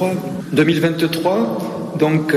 2023, donc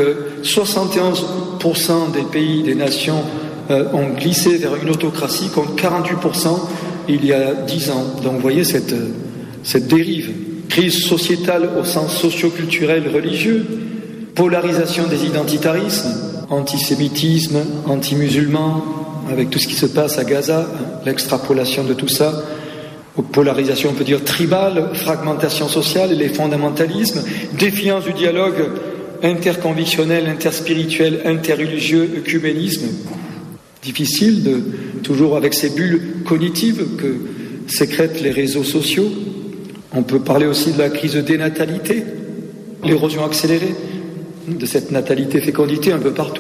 71% des pays, des nations ont glissé vers une autocratie contre 48% il y a 10 ans. Donc vous voyez cette dérive. Crise sociétale au sens socio-culturel religieux, polarisation des identitarismes, antisémitisme, anti-musulman, avec tout ce qui se passe à Gaza, l'extrapolation de tout ça, polarisation on peut dire tribale, fragmentation sociale, les fondamentalismes, défiance du dialogue interconvictionnel, interspirituel, interreligieux, œcuménisme. Difficile toujours avec ces bulles cognitives que sécrètent les réseaux sociaux. On peut parler aussi de la crise de dénatalité, l'érosion accélérée de cette natalité-fécondité un peu partout.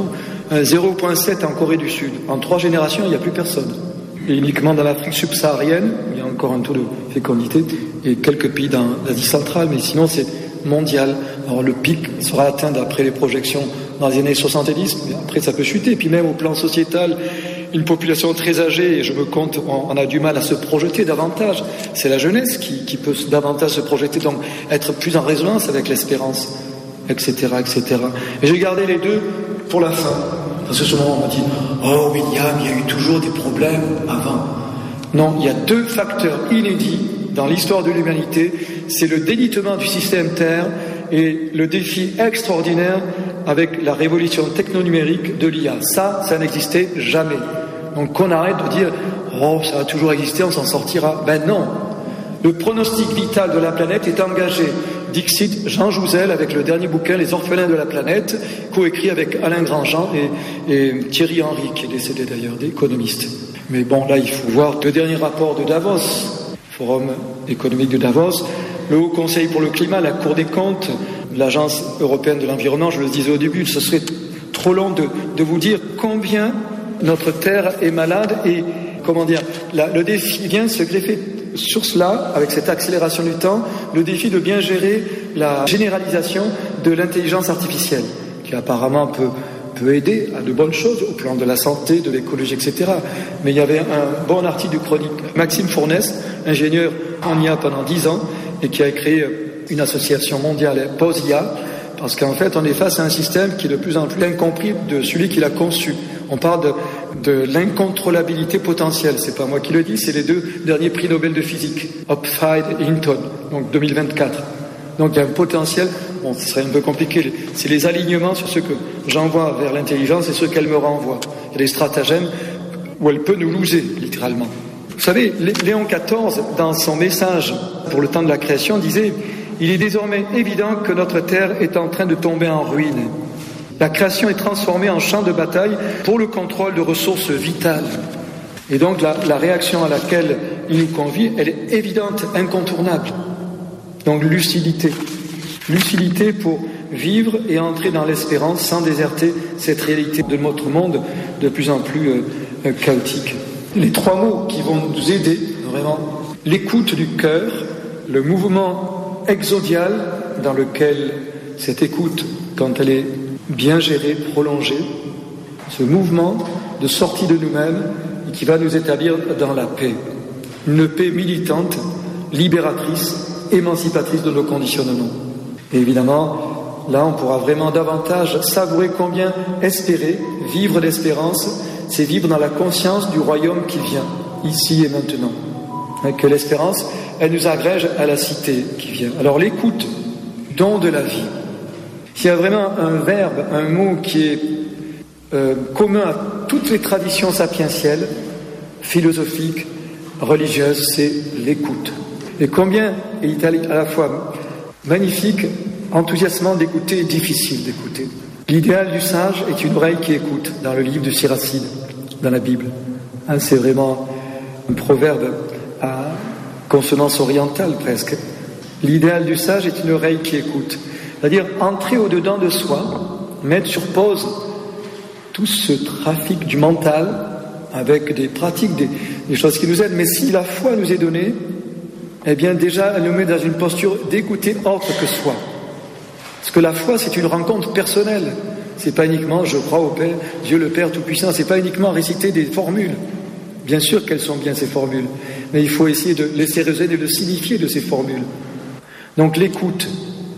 0,7 en Corée du Sud. En 3 générations, il n'y a plus personne. Et uniquement dans l'Afrique subsaharienne, il y a encore un taux de fécondité, et quelques pays dans l'Asie centrale, mais sinon c'est mondial. Alors le pic sera atteint d'après les projections dans les années 70, mais après ça peut chuter. Et puis même au plan sociétal, une population très âgée, et je me compte, on a du mal à se projeter davantage. C'est la jeunesse qui peut davantage se projeter, donc être plus en résonance avec l'espérance, etc., etc. Et j'ai gardé les deux pour la fin. Parce que souvent on m'a dit « Oh William, il y a eu toujours des problèmes avant ». Non, il y a 2 facteurs inédits dans l'histoire de l'humanité. C'est le délitement du système Terre et le défi extraordinaire avec la révolution techno-numérique de l'IA. Ça n'existait jamais. Donc qu'on arrête de dire « Oh, ça a toujours existé, on s'en sortira ». Ben non. Le pronostic vital de la planète est engagé. Dixit Jean Jouzel avec le dernier bouquin « Les orphelins de la planète », coécrit avec Alain Grandjean et Thierry Henry, qui est décédé d'ailleurs, d'économiste. Mais bon, là, il faut voir 2 derniers rapports de Davos, Forum économique de Davos, le Haut Conseil pour le climat, la Cour des comptes, l'Agence européenne de l'environnement. Je le disais au début, ce serait trop long de vous dire combien notre Terre est malade et, comment dire, le défi vient se greffer sur cela, avec cette accélération du temps, le défi de bien gérer la généralisation de l'intelligence artificielle, qui apparemment peut aider à de bonnes choses au plan de la santé, de l'écologie, etc. Mais il y avait un bon article du chronique Maxime Fournès, ingénieur en IA pendant 10 ans, et qui a créé une association mondiale, POSIA, parce qu'en fait, on est face à un système qui est de plus en plus incompris de celui qui l'a conçu. On parle de l'incontrôlabilité potentielle. C'est pas moi qui le dis, c'est les 2 derniers prix Nobel de physique, Hopfheid et Hinton, donc 2024. Donc il y a un potentiel, bon, ce serait un peu compliqué, c'est les alignements sur ce que j'envoie vers l'intelligence et ce qu'elle me renvoie. Il y a des stratagèmes où elle peut nous loser, littéralement. Vous savez, Léon XIV, dans son message pour le temps de la création, disait « Il est désormais évident que notre terre est en train de tomber en ruine. La création est transformée en champ de bataille pour le contrôle de ressources vitales. » Et donc la réaction à laquelle il nous convie, elle est évidente, incontournable. Donc lucidité. Lucidité pour vivre et entrer dans l'espérance sans déserter cette réalité de notre monde de plus en plus chaotique. Les 3 mots qui vont nous aider, vraiment, l'écoute du cœur, le mouvement exodial dans lequel cette écoute, quand elle est bien gérée, prolongée, ce mouvement de sortie de nous-mêmes et qui va nous établir dans la paix. Une paix militante, libératrice, émancipatrice de nos conditionnements. Et évidemment, là, on pourra vraiment davantage savourer combien espérer, vivre l'espérance, c'est vivre dans la conscience du royaume qui vient, ici et maintenant. Et que l'espérance, elle nous agrège à la cité qui vient. Alors l'écoute, don de la vie. S'il y a vraiment un verbe, un mot qui est commun à toutes les traditions sapientielles, philosophiques, religieuses, c'est l'écoute. Et combien est à la fois magnifique, enthousiasmant d'écouter et difficile d'écouter. L'idéal du sage est une oreille qui écoute, dans le livre de Siracide, dans la Bible. C'est vraiment un proverbe à consonance orientale presque. L'idéal du sage est une oreille qui écoute. C'est-à-dire entrer au-dedans de soi, mettre sur pause tout ce trafic du mental avec des pratiques, des choses qui nous aident. Mais si la foi nous est donnée, eh bien déjà elle nous met dans une posture d'écouter autre que soi. Parce que la foi, c'est une rencontre personnelle. C'est pas uniquement je crois au Père, Dieu le Père Tout-Puissant. C'est pas uniquement réciter des formules. Bien sûr qu'elles sont bien ces formules, mais il faut essayer de laisser résonner le signifié de ces formules. Donc l'écoute,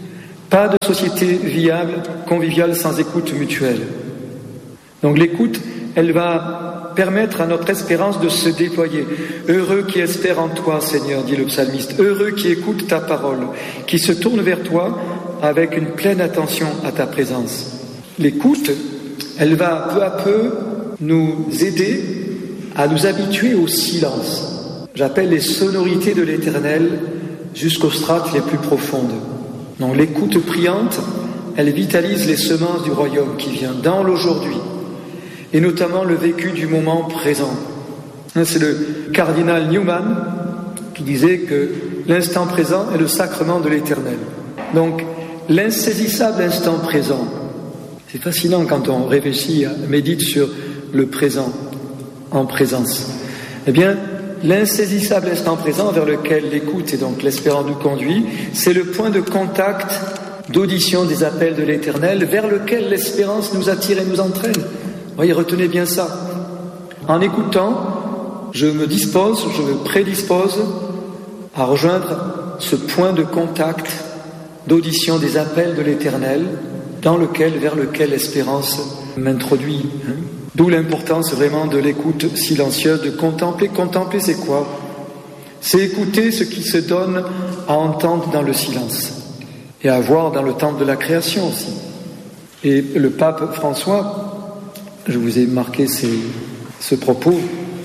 Pas de société viable, conviviale, sans écoute mutuelle. Donc l'écoute, elle va permettre à notre espérance de se déployer. Heureux qui espère en toi, Seigneur, dit le psalmiste. Heureux qui écoute ta parole, qui se tourne vers toi avec une pleine attention à ta présence. L'écoute, elle va peu à peu nous aider à nous habituer au silence. J'appelle les sonorités de l'Éternel jusqu'aux strates les plus profondes. Donc l'écoute priante, elle vitalise les semences du royaume qui vient dans l'aujourd'hui, et notamment le vécu du moment présent. C'est le cardinal Newman qui disait que l'instant présent est le sacrement de l'Éternel. Donc l'insaisissable instant présent, c'est fascinant quand on réfléchit, médite sur le présent en présence. Eh bien, l'insaisissable instant présent vers lequel l'écoute et donc l'espérance nous conduit, c'est le point de contact, d'audition des appels de l'Éternel vers lequel l'espérance nous attire et nous entraîne. Voyez, retenez bien ça. En écoutant, je me prédispose à rejoindre ce point de contact, d'audition des appels de l'Éternel vers lequel l'espérance m'introduit. D'où l'importance vraiment de l'écoute silencieuse, de contempler. Contempler, c'est quoi? C'est écouter ce qui se donne à entendre dans le silence et à voir dans le temps de la création aussi. Et le pape François, je vous ai marqué ce propos,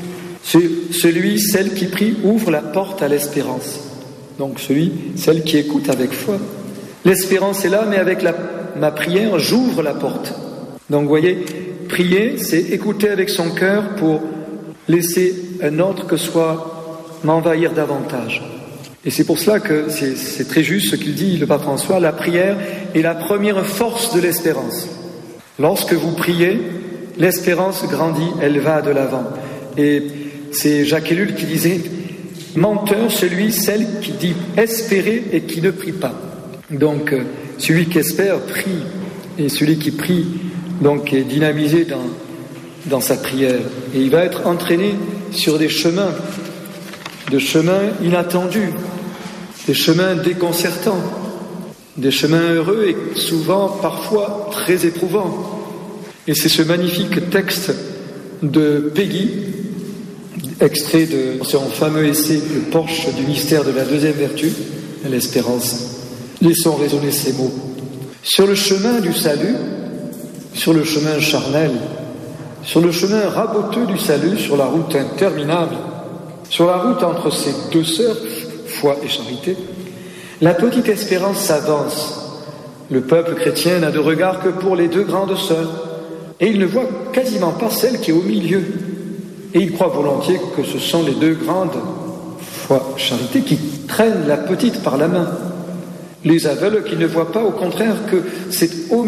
celle qui prie ouvre la porte à l'espérance. Donc celle qui écoute avec foi. L'espérance est là, mais avec ma prière, j'ouvre la porte. Donc vous voyez, prier, c'est écouter avec son cœur pour laisser un autre que soi m'envahir davantage. Et c'est pour cela que c'est très juste ce qu'il dit, le pape François, la prière est la première force de l'espérance. Lorsque vous priez, l'espérance grandit, elle va de l'avant. Et c'est Jacques Ellul qui disait « Menteur, celle qui dit espérer et qui ne prie pas ». Donc, celui qui espère prie, et celui qui prie donc est dynamisé dans sa prière. Et il va être entraîné sur des chemins inattendus, des chemins déconcertants, des chemins heureux et souvent, parfois, très éprouvants. Et c'est ce magnifique texte de Peggy, extrait de son fameux essai « Le porche du mystère de la deuxième vertu », l'espérance. Laissons résonner ces mots. Sur le chemin du salut, sur le chemin charnel, sur le chemin raboteux du salut, sur la route interminable, sur la route entre ces deux sœurs, foi et charité, la petite espérance s'avance. Le peuple chrétien n'a de regard que pour les deux grandes sœurs, et il ne voit quasiment pas celle qui est au milieu. Et il croit volontiers que ce sont les deux grandes, foi, charité, qui traînent la petite par la main. Les aveugles qui ne voient pas, au contraire, que c'est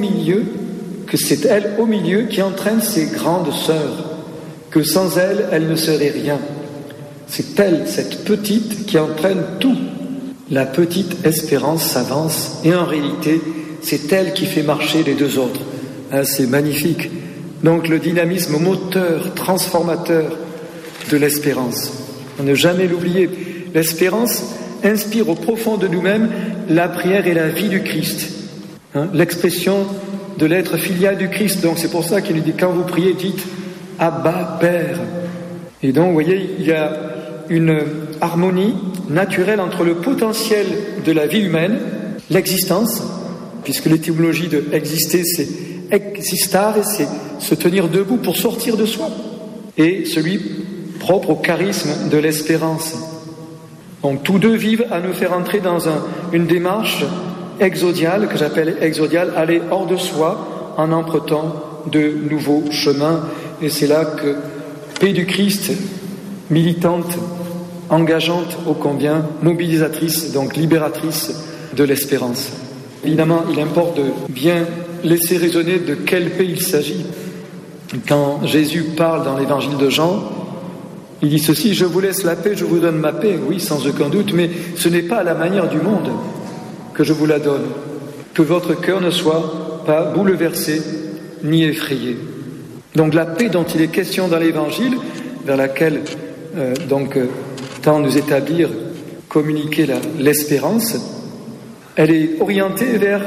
elle au milieu qui entraîne ces grandes sœurs, que sans elle, elle ne serait rien. C'est elle, cette petite, qui entraîne tout. La petite espérance s'avance, et en réalité, c'est elle qui fait marcher les deux autres. C'est magnifique. Donc le dynamisme moteur, transformateur de l'espérance. Ne jamais l'oublier. L'espérance inspire au profond de nous-mêmes la prière et la vie du Christ. L'expression de l'être filial du Christ. Donc c'est pour ça qu'il nous dit, quand vous priez, dites « Abba, Père ». Et donc, vous voyez, il y a une harmonie naturelle entre le potentiel de la vie humaine, l'existence, puisque l'étymologie de « exister », c'est « existare », et c'est se tenir debout pour sortir de soi, et celui propre au charisme de l'espérance. Donc tous deux vivent à nous faire entrer dans une démarche exodiale, que j'appelle exodiale, aller hors de soi en empruntant de nouveaux chemins. Et c'est là que paix du Christ, militante, engageante ô combien, mobilisatrice, donc libératrice de l'espérance. Évidemment, il importe de bien laisser résonner de quelle paix il s'agit. Quand Jésus parle dans l'évangile de Jean, il dit ceci, « Je vous laisse la paix, je vous donne ma paix. » Oui, sans aucun doute, mais ce n'est pas à la manière du monde que je vous la donne. Que votre cœur ne soit pas bouleversé ni effrayé. Donc la paix dont il est question dans l'évangile, vers laquelle tend nous établir, communiquer l'espérance, elle est orientée vers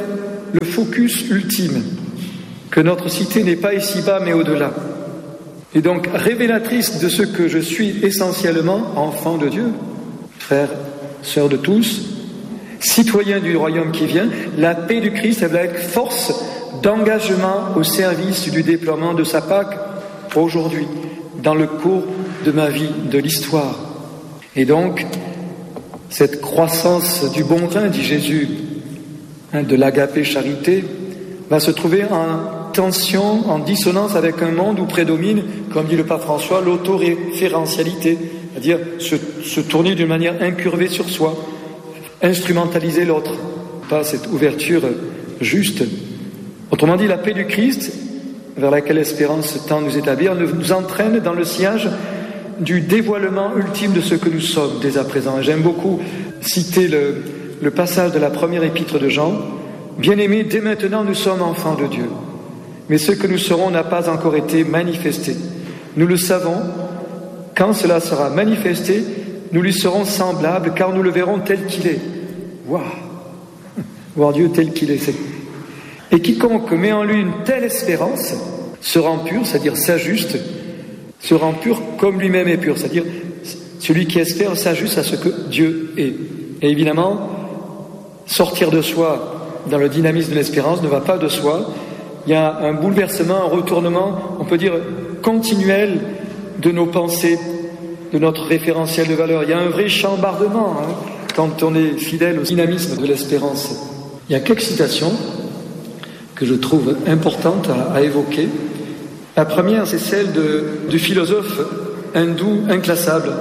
le focus ultime, que notre cité n'est pas ici-bas mais au-delà. Et donc révélatrice de ce que je suis essentiellement, enfant de Dieu, frère, sœur de tous, citoyen du royaume qui vient, la paix du Christ, elle va être force d'engagement au service du déploiement de sa Pâque aujourd'hui, dans le cours de ma vie, de l'histoire. Et donc, cette croissance du bon grain, dit Jésus, de l'agapé charité, va se trouver en tension, en dissonance avec un monde où prédomine, comme dit le pape François, l'autoréférentialité, c'est-à-dire se tourner d'une manière incurvée sur soi, instrumentaliser l'autre, pas cette ouverture juste. Autrement dit, la paix du Christ, vers laquelle l'espérance tend nous établir, nous entraîne dans le sillage du dévoilement ultime de ce que nous sommes dès à présent. Et j'aime beaucoup citer le passage de la première épître de Jean. Bien-aimés, dès maintenant nous sommes enfants de Dieu, mais ce que nous serons n'a pas encore été manifesté. Nous le savons, quand cela sera manifesté, nous lui serons semblables, car nous le verrons tel qu'il est. Waouh! Voir Dieu tel qu'il est. Et quiconque met en lui une telle espérance se rend pur, c'est-à-dire s'ajuste, se rend pur comme lui-même est pur, c'est-à-dire celui qui espère s'ajuste à ce que Dieu est. Et évidemment, sortir de soi dans le dynamisme de l'espérance ne va pas de soi. Il y a un bouleversement, un retournement, on peut dire continuel de nos pensées, de notre référentiel de valeur. Il y a un vrai chambardement quand on est fidèle au dynamisme de l'espérance. Il y a quelques citations que je trouve importantes à évoquer. La première, c'est celle du philosophe hindou inclassable,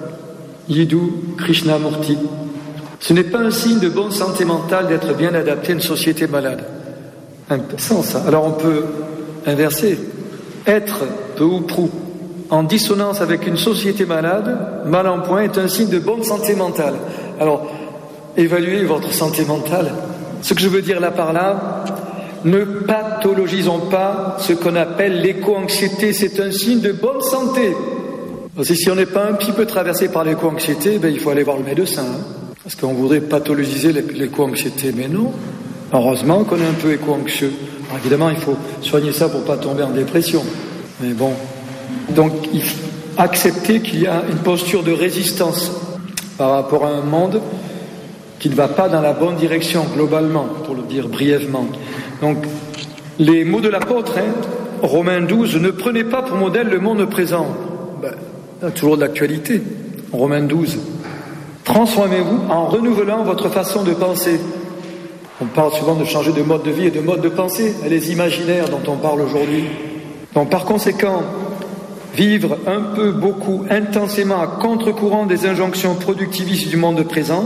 Yiddu Krishnamurti. Ce n'est pas un signe de bonne santé mentale d'être bien adapté à une société malade. Intéressant ça. Alors on peut inverser. Être, peu ou prou, en dissonance avec une société malade, mal en point, est un signe de bonne santé mentale. Alors, évaluez votre santé mentale. Ce que je veux dire là par là, ne pathologisons pas ce qu'on appelle l'éco-anxiété. C'est un signe de bonne santé. Parce que si on n'est pas un petit peu traversé par l'éco-anxiété, il faut aller voir le médecin. Parce qu'on voudrait pathologiser l'éco-anxiété. Mais non, heureusement qu'on est un peu éco-anxieux. Alors évidemment, il faut soigner ça pour ne pas tomber en dépression. Mais bon, donc il faut accepter qu'il y a une posture de résistance par rapport à un monde qui ne va pas dans la bonne direction globalement, pour le dire brièvement. Donc les mots de l'apôtre, Romains 12, ne prenez pas pour modèle le monde présent. Toujours de l'actualité, Romains 12. Transformez-vous en renouvelant votre façon de penser. On parle souvent de changer de mode de vie et de mode de pensée, les imaginaires dont on parle aujourd'hui. Donc par conséquent, vivre un peu, beaucoup, intensément à contre-courant des injonctions productivistes du monde présent,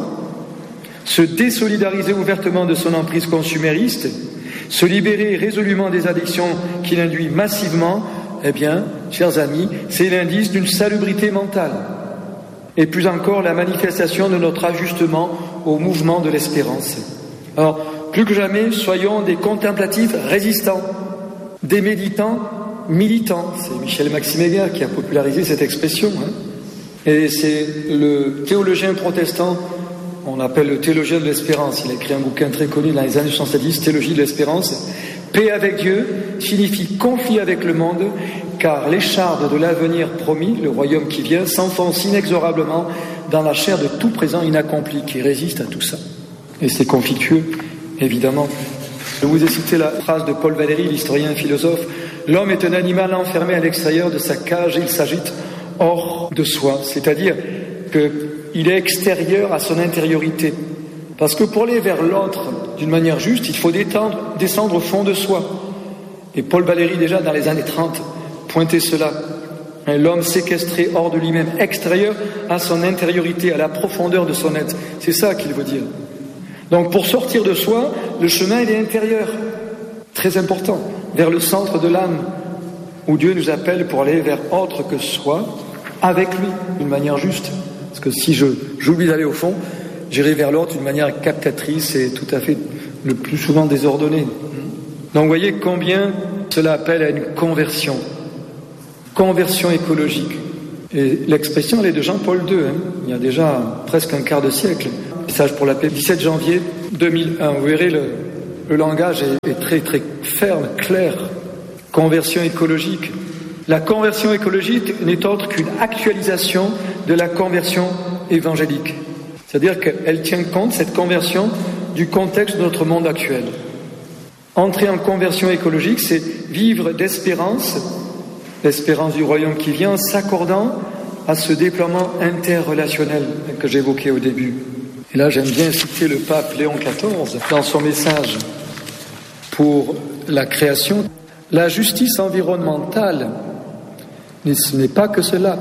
se désolidariser ouvertement de son emprise consumériste, se libérer résolument des addictions qu'il induit massivement, eh bien, chers amis, c'est l'indice d'une salubrité mentale. Et plus encore, la manifestation de notre ajustement au mouvement de l'espérance. Alors, plus que jamais, soyons des contemplatifs résistants, des méditants militants. C'est Michel Maximéga qui a popularisé cette expression. Et c'est le théologien protestant, on appelle le théologien de l'espérance. Il a écrit un bouquin très connu dans les années 70, Théologie de l'espérance. Paix avec Dieu signifie conflit avec le monde, car l'écharde de l'avenir promis, le royaume qui vient, s'enfonce inexorablement dans la chair de tout présent inaccompli qui résiste à tout ça. Et c'est conflictueux, évidemment. Je vous ai cité la phrase de Paul Valéry, l'historien philosophe. L'homme est un animal enfermé à l'extérieur de sa cage et il s'agite hors de soi. C'est-à-dire qu'il est extérieur à son intériorité. Parce que pour aller vers l'autre d'une manière juste, il faut descendre au fond de soi. Et Paul Valéry, déjà dans les années 30, pointait cela. L'homme séquestré hors de lui-même, extérieur à son intériorité, à la profondeur de son être. C'est ça qu'il veut dire. Donc pour sortir de soi, le chemin il est intérieur. Très important. Vers le centre de l'âme, où Dieu nous appelle pour aller vers autre que soi, avec lui, d'une manière juste. Parce que si j'oublie d'aller au fond, j'irai vers l'autre d'une manière captatrice et tout à fait le plus souvent désordonnée. Donc vous voyez combien cela appelle à une conversion. Conversion écologique. Et l'expression, elle est de Jean-Paul II, il y a déjà presque un quart de siècle. Message pour la paix, 17 janvier 2001. Vous verrez le langage est très très ferme, clair. Conversion écologique. La conversion écologique n'est autre qu'une actualisation de la conversion évangélique. C'est-à-dire qu'elle tient compte, cette conversion, du contexte de notre monde actuel. Entrer en conversion écologique, c'est vivre d'espérance, l'espérance du royaume qui vient, en s'accordant à ce déploiement interrelationnel que j'évoquais au début. Et là, j'aime bien citer le pape Léon XIV dans son message pour la création. La justice environnementale, ce n'est pas que cela.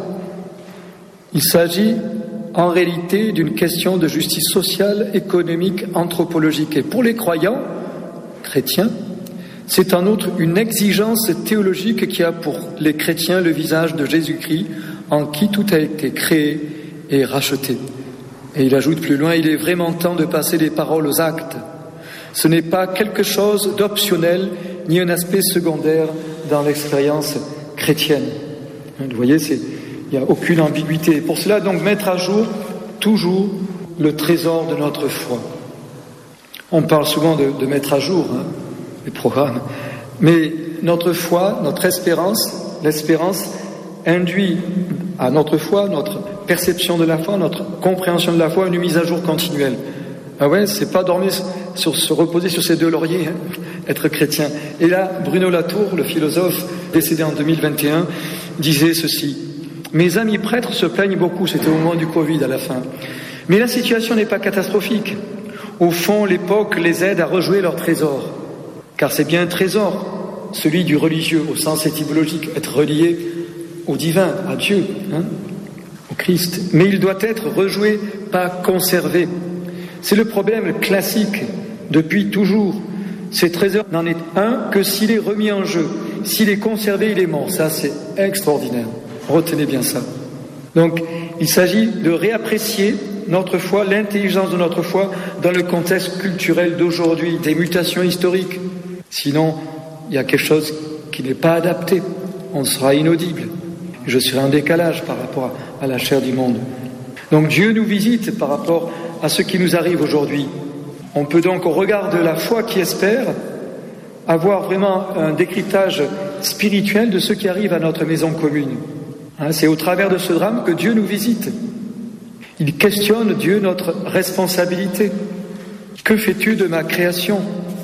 Il s'agit en réalité d'une question de justice sociale, économique, anthropologique. Et pour les croyants chrétiens, c'est en outre une exigence théologique qui a pour les chrétiens le visage de Jésus-Christ, en qui tout a été créé et racheté. Et il ajoute plus loin, il est vraiment temps de passer des paroles aux actes. Ce n'est pas quelque chose d'optionnel, ni un aspect secondaire dans l'expérience chrétienne. Vous voyez, il n'y a aucune ambiguïté. Pour cela, donc, mettre à jour toujours le trésor de notre foi. On parle souvent de mettre à jour les programmes, mais notre foi, notre espérance, l'espérance induit à notre foi, notre perception de la foi, notre compréhension de la foi, une mise à jour continuelle. Ah ouais, c'est pas dormir se reposer sur ses deux lauriers, être chrétien. Et là, Bruno Latour, le philosophe décédé en 2021, disait ceci. Mes amis prêtres se plaignent beaucoup, c'était au moment du Covid à la fin. Mais la situation n'est pas catastrophique. Au fond, l'époque les aide à rejouer leur trésor. Car c'est bien un trésor, celui du religieux, au sens étymologique, être relié au divin, à Dieu, au Christ. Mais il doit être rejoué, pas conservé. C'est le problème classique depuis toujours. Ces trésors n'en est un que s'il est remis en jeu. S'il est conservé, il est mort. Ça, c'est extraordinaire. Retenez bien ça. Donc, il s'agit de réapprécier notre foi, l'intelligence de notre foi dans le contexte culturel d'aujourd'hui, des mutations historiques. Sinon, il y a quelque chose qui n'est pas adapté. On sera inaudible. Je serai en décalage par rapport à la chair du monde. Donc Dieu nous visite par rapport à ce qui nous arrive aujourd'hui. On peut donc, au regard de la foi qui espère, avoir vraiment un décryptage spirituel de ce qui arrive à notre maison commune. C'est au travers de ce drame que Dieu nous visite. Il questionne, Dieu, notre responsabilité. Que fais-tu de ma création ?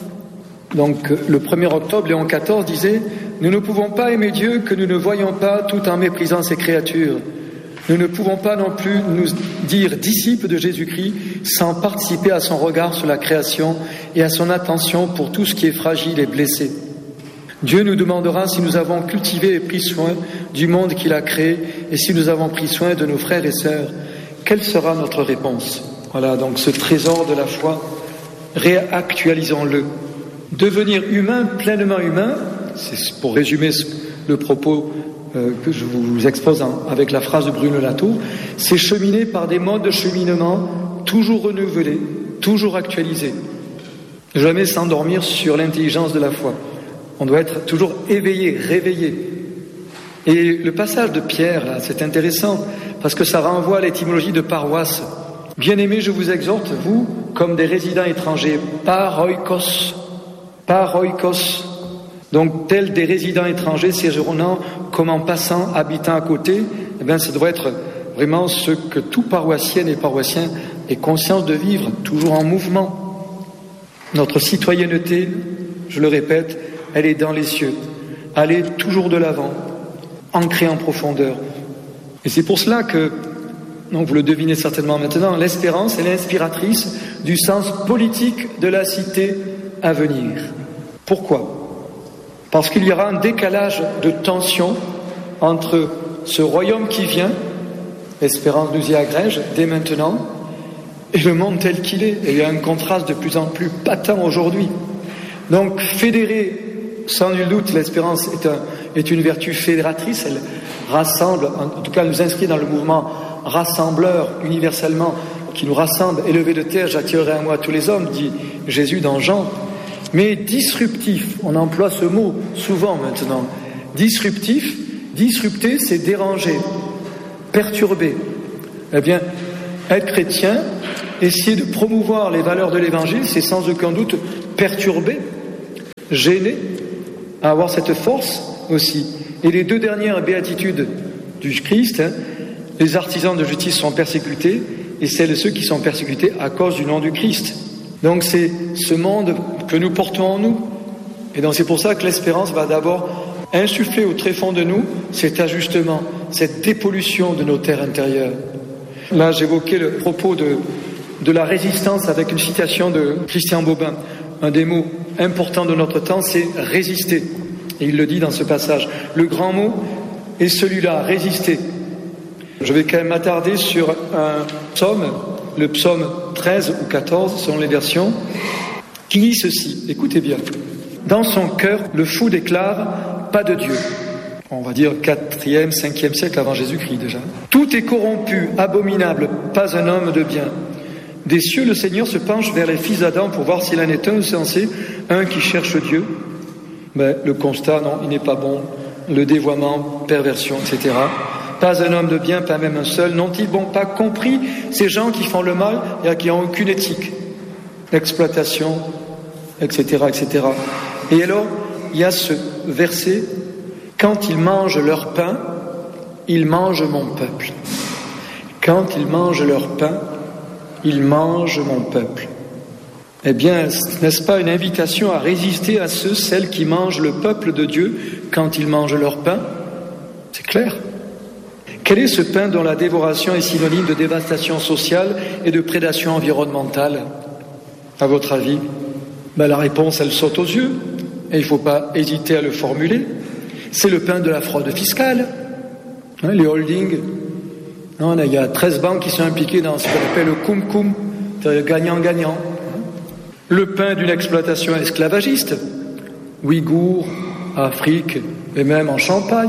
Donc, le 1er octobre, Léon XIV disait « Nous ne pouvons pas aimer Dieu que nous ne voyons pas tout en méprisant ses créatures. Nous ne pouvons pas non plus nous dire disciples de Jésus-Christ sans participer à son regard sur la création et à son attention pour tout ce qui est fragile et blessé. Dieu nous demandera si nous avons cultivé et pris soin du monde qu'il a créé et si nous avons pris soin de nos frères et sœurs. Quelle sera notre réponse ? Voilà, donc ce trésor de la foi, réactualisons-le. Devenir humain, pleinement humain, c'est pour résumer le propos que je vous expose avec la phrase de Bruno Latour, c'est cheminer par des modes de cheminement toujours renouvelés, toujours actualisés. Jamais s'endormir sur l'intelligence de la foi. On doit être toujours éveillé, réveillé. Et le passage de Pierre, là, c'est intéressant, parce que ça renvoie à l'étymologie de paroisse. Bien-aimés, je vous exhorte, vous, comme des résidents étrangers, paroikos, donc tels des résidents étrangers séjournant comme en passant, habitant à côté, eh bien, ça doit être vraiment ce que tout paroissien et paroissien ait conscience de vivre, toujours en mouvement. Notre citoyenneté, je le répète, elle est dans les cieux, aller toujours de l'avant, ancrée en profondeur. Et c'est pour cela que, donc vous le devinez certainement maintenant, l'espérance est l'inspiratrice du sens politique de la cité à venir. Pourquoi ? Parce qu'il y aura un décalage de tension entre ce royaume qui vient, l'espérance nous y agrège dès maintenant, et le monde tel qu'il est. Et il y a un contraste de plus en plus patent aujourd'hui. Donc fédérer, sans nul doute, l'espérance est une vertu fédératrice, elle rassemble, en tout cas elle nous inscrit dans le mouvement rassembleur universellement, qui nous rassemble, élevé de terre, j'attirerai à moi tous les hommes, dit Jésus dans Jean. Mais disruptif, on emploie ce mot souvent maintenant. Disrupter, c'est déranger, perturber. Eh bien, être chrétien, essayer de promouvoir les valeurs de l'Évangile, c'est sans aucun doute perturbés, gênés, à avoir cette force aussi. Et les 2 dernières béatitudes du Christ, les artisans de justice sont persécutés, et ceux qui sont persécutés à cause du nom du Christ. Donc c'est ce monde que nous portons en nous. Et donc c'est pour ça que l'espérance va d'abord insuffler au tréfonds de nous cet ajustement, cette dépollution de nos terres intérieures. Là, j'évoquais le propos de la résistance avec une citation de Christian Bobin. Un des mots importants de notre temps, c'est résister. Et il le dit dans ce passage. Le grand mot est celui-là, résister. Je vais quand même m'attarder sur un psaume, le psaume 13 ou 14, selon les versions, qui dit ceci. Écoutez bien. Dans son cœur, le fou déclare « pas de Dieu ». On va dire 4e, 5e siècle avant Jésus-Christ déjà. Tout est corrompu, abominable, pas un homme de bien. Des cieux, le Seigneur se penche vers les fils d'Adam pour voir s'il en est un sensé, un qui cherche Dieu. Mais le constat, non, il n'est pas bon. Le dévoiement, perversion, etc. Pas un homme de bien, pas même un seul. N'ont-ils bon pas compris ces gens qui font le mal et qui n'ont aucune éthique? L'exploitation, etc., etc. Et alors, il y a ce verset, quand ils mangent leur pain, ils mangent mon peuple. Quand ils mangent leur pain, ils mangent mon peuple. Eh bien, n'est-ce pas une invitation à résister à celles qui mangent le peuple de Dieu quand ils mangent leur pain? C'est clair. Quel est ce pain dont la dévoration est synonyme de dévastation sociale et de prédation environnementale, à votre avis? La réponse, elle saute aux yeux, et il ne faut pas hésiter à le formuler. C'est le pain de la fraude fiscale. Les holdings. Il y a 13 banques qui sont impliquées dans ce qu'on appelle le cum-cum, c'est-à-dire gagnant-gagnant. Le pain d'une exploitation esclavagiste, Ouïghours, Afrique, et même en Champagne,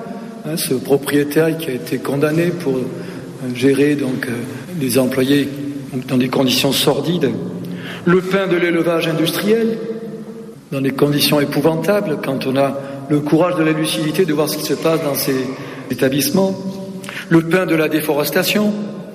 ce propriétaire qui a été condamné pour gérer des employés dans des conditions sordides. Le pain de l'élevage industriel, dans des conditions épouvantables, quand on a le courage de la lucidité de voir ce qui se passe dans ces établissements. Le pain de la déforestation,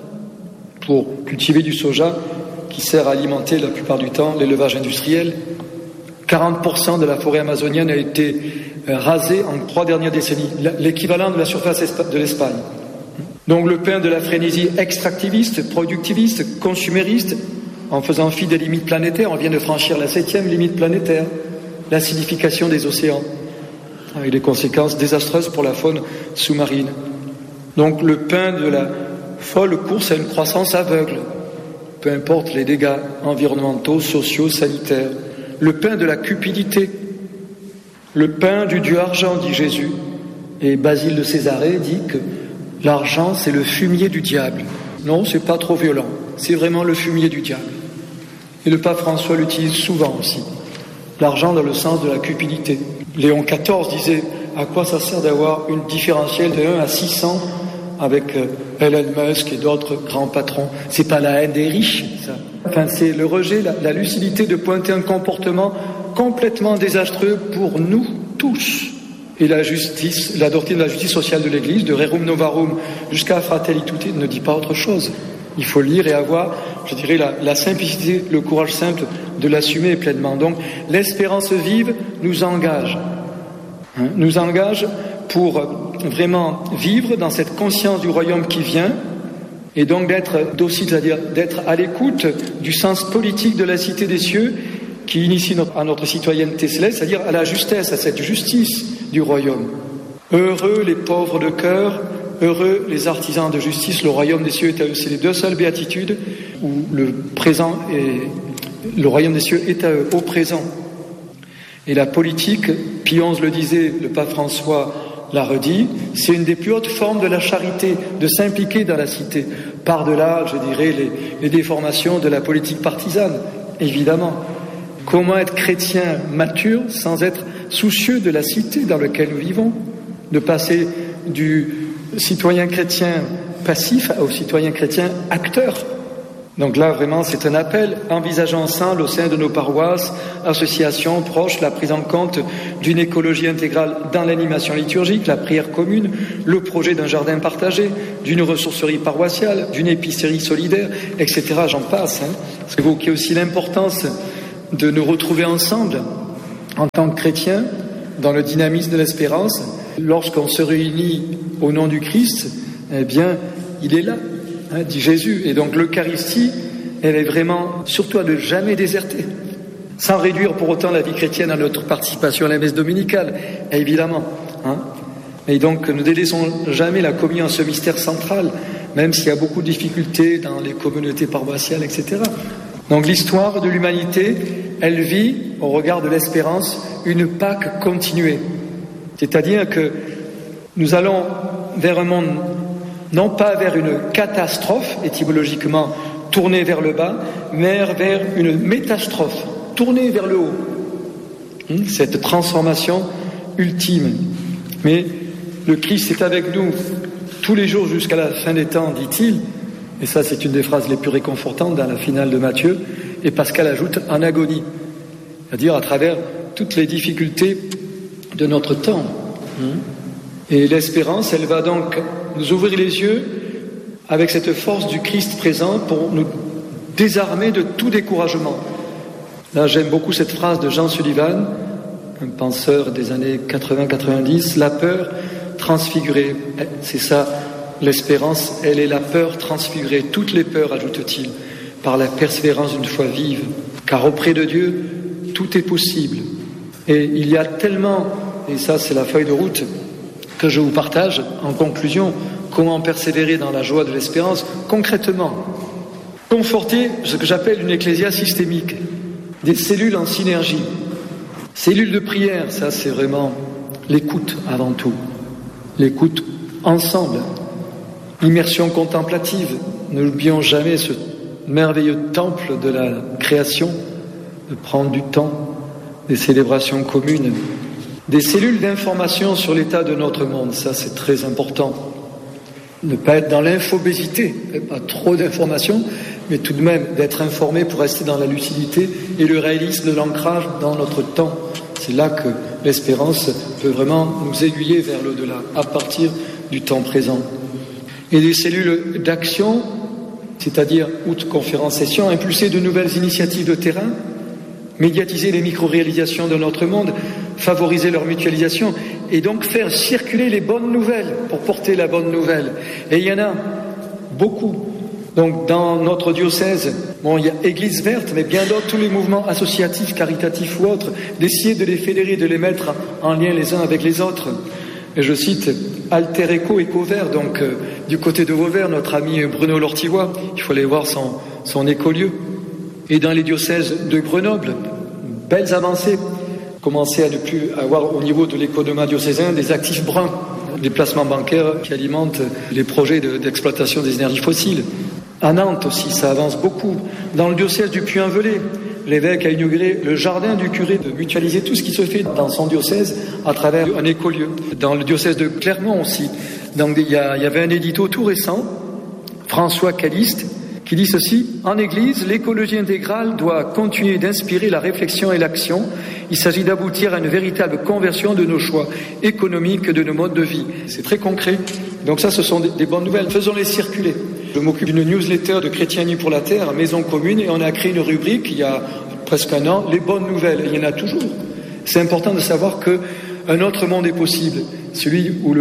pour cultiver du soja, qui sert à alimenter la plupart du temps l'élevage industriel. 40% de la forêt amazonienne a été rasée en 3 dernières décennies, l'équivalent de la surface de l'Espagne. Donc le pain de la frénésie extractiviste, productiviste, consumériste, en faisant fi des limites planétaires. On vient de franchir la 7e limite planétaire, l'acidification des océans, avec des conséquences désastreuses pour la faune sous-marine. Donc le pain de la folle course à une croissance aveugle, peu importe les dégâts environnementaux, sociaux, sanitaires. Le pain de la cupidité, le pain du dieu argent, dit Jésus. Et Basile de Césarée dit que l'argent, c'est le fumier du diable. Non, c'est pas trop violent. C'est vraiment le fumier du diable. Et le pape François l'utilise souvent aussi. L'argent dans le sens de la cupidité. Léon XIV disait, à quoi ça sert d'avoir une différentielle de 1 à 600 avec Elon Musk et d'autres grands patrons? C'est pas la haine des riches, ça. Enfin, c'est le rejet, la lucidité de pointer un comportement complètement désastreux pour nous tous. Et la justice, la doctrine de la justice sociale de l'Église, de Rerum Novarum jusqu'à Fratelli Tutti, ne dit pas autre chose. Il faut lire et avoir, je dirais, la simplicité, le courage simple de l'assumer pleinement. Donc, l'espérance vive nous engage. Nous engage pour vraiment vivre dans cette conscience du royaume qui vient, et donc d'être docile, c'est-à-dire d'être à l'écoute du sens politique de la cité des cieux qui initie à notre citoyenneté céleste, c'est-à-dire à la justesse, à cette justice du royaume. Heureux les pauvres de cœur, heureux les artisans de justice, le royaume des cieux est à eux. C'est les 2 seules béatitudes où le royaume des cieux est à eux, au présent. Et la politique, Pie XI le disait, le pape François l'a redit, c'est une des plus hautes formes de la charité, de s'impliquer dans la cité, par-delà, je dirais, les déformations de la politique partisane, évidemment. Comment être chrétien mature sans être soucieux de la cité dans laquelle nous vivons, de passer du citoyen chrétien passif au citoyen chrétien acteur. Donc là, vraiment, c'est un appel. Envisageons ensemble, au sein de nos paroisses, associations proches, la prise en compte d'une écologie intégrale dans l'animation liturgique, la prière commune, le projet d'un jardin partagé, d'une ressourcerie paroissiale, d'une épicerie solidaire, etc. J'en passe. Évoquer aussi l'importance de nous retrouver ensemble en tant que chrétiens dans le dynamisme de l'espérance. Lorsqu'on se réunit au nom du Christ, eh bien, il est là, dit Jésus. Et donc l'Eucharistie, elle est vraiment, surtout à ne jamais déserter, sans réduire pour autant la vie chrétienne à notre participation à la messe dominicale, évidemment. Et donc, ne délaissons jamais la communion à ce mystère central, même s'il y a beaucoup de difficultés dans les communautés paroissiales, etc. Donc, l'histoire de l'humanité, elle vit, au regard de l'espérance, une Pâque continuée. C'est-à-dire que nous allons vers un monde, non pas vers une catastrophe, étymologiquement tournée vers le bas, mais vers une métastrophe, tournée vers le haut. Cette transformation ultime. Mais le Christ est avec nous tous les jours jusqu'à la fin des temps, dit-il, et ça c'est une des phrases les plus réconfortantes dans la finale de Matthieu, et Pascal ajoute en agonie, c'est-à-dire à travers toutes les difficultés de notre temps. Et l'espérance, elle va donc nous ouvrir les yeux avec cette force du Christ présent pour nous désarmer de tout découragement. Là, j'aime beaucoup cette phrase de Jean Sullivan, un penseur des années 80-90, la peur transfigurée. C'est ça, l'espérance, elle est la peur transfigurée. Toutes les peurs, ajoute-t-il, par la persévérance d'une foi vive. Car auprès de Dieu, tout est possible. Et il y a tellement, et ça c'est la feuille de route que je vous partage en conclusion, comment persévérer dans la joie de l'espérance concrètement. Conforter ce que j'appelle une ecclésia systémique, des cellules en synergie. Cellules de prière, ça c'est vraiment l'écoute avant tout. L'écoute ensemble. Immersion contemplative. N'oublions jamais ce merveilleux temple de la création, de prendre du temps, des célébrations communes. Des cellules d'information sur l'état de notre monde, ça c'est très important. Ne pas être dans l'infobésité, pas trop d'informations, mais tout de même d'être informé pour rester dans la lucidité et le réalisme de l'ancrage dans notre temps. C'est là que l'espérance peut vraiment nous aiguiller vers l'au-delà, à partir du temps présent. Et des cellules d'action, c'est-à-dire, outre conférences, sessions, impulser de nouvelles initiatives de terrain, médiatiser les micro-réalisations de notre monde, favoriser leur mutualisation et donc faire circuler les bonnes nouvelles pour porter la bonne nouvelle. Et il y en a beaucoup. Donc dans notre diocèse, il y a Église verte, mais bien d'autres, tous les mouvements associatifs, caritatifs ou autres, d'essayer de les fédérer, de les mettre en lien les uns avec les autres. Et je cite Alter Eco, Éco Vert, donc du côté de Vauvert, notre ami Bruno Lortivois, il faut aller voir son écolieu. Et dans les diocèses de Grenoble, belles avancées. Commencer à ne plus avoir au niveau de l'économat diocésain des actifs bruns, des placements bancaires qui alimentent les projets d'exploitation des énergies fossiles. À Nantes aussi, ça avance beaucoup. Dans le diocèse du Puy-en-Velay, l'évêque a inauguré le jardin du curé, de mutualiser tout ce qui se fait dans son diocèse à travers un écolieu. Dans le diocèse de Clermont aussi, donc, il y avait un édito tout récent, François Caliste, qui dit ceci: en Église, l'écologie intégrale doit continuer d'inspirer la réflexion et l'action. Il s'agit d'aboutir à une véritable conversion de nos choix économiques, de nos modes de vie. C'est très concret. Donc ça, ce sont des bonnes nouvelles. Faisons-les circuler. Je m'occupe d'une newsletter de Chrétiens Unis pour la Terre, Maison Commune, et on a créé une rubrique il y a presque un an, les bonnes nouvelles. Et il y en a toujours. C'est important de savoir qu'un autre monde est possible, celui où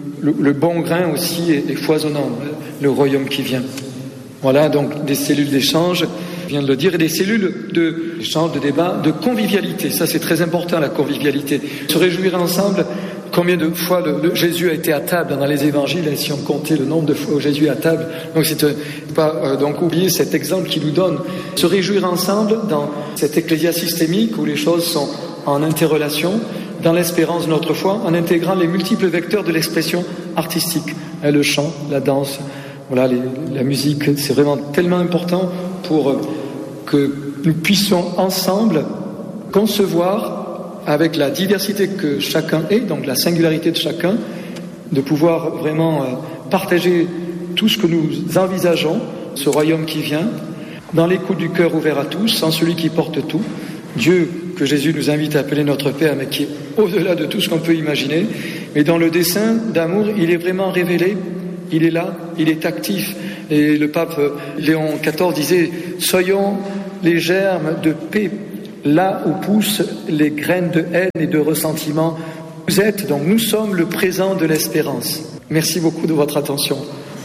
le bon grain aussi est foisonnant, le royaume qui vient. Voilà, donc des cellules d'échange, je viens de le dire, et des cellules d'échange, de débat, de convivialité. Ça, c'est très important, la convivialité. Se réjouir ensemble. Combien de fois Jésus a été à table dans les évangiles, et si on comptait le nombre de fois où Jésus est à table. Donc, c'est pas donc oublier cet exemple qu'il nous donne. Se réjouir ensemble dans cette ecclésia systémique où les choses sont en interrelation, dans l'espérance de notre foi, en intégrant les multiples vecteurs de l'expression artistique. Le chant, la danse, voilà, la musique, c'est vraiment tellement important pour que nous puissions ensemble concevoir, avec la diversité que chacun est, donc la singularité de chacun, de pouvoir vraiment partager tout ce que nous envisageons, ce royaume qui vient, dans l'écoute du cœur ouvert à tous, en celui qui porte tout, Dieu que Jésus nous invite à appeler notre Père, mais qui est au-delà de tout ce qu'on peut imaginer, mais dans le dessein d'amour, il est vraiment révélé. Il est là, il est actif. Et le pape Léon XIV disait « Soyons les germes de paix là où poussent les graines de haine et de ressentiment. Vous êtes, donc nous sommes le présent de l'espérance. Merci beaucoup de votre attention.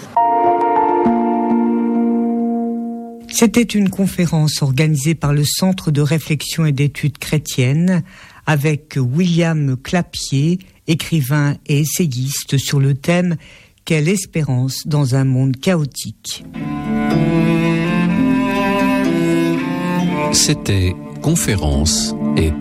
C'était une conférence organisée par le Centre de réflexion et d'études chrétiennes avec William Clapier, écrivain et essayiste, sur le thème « Quelle espérance dans un monde chaotique ». C'était Conférence et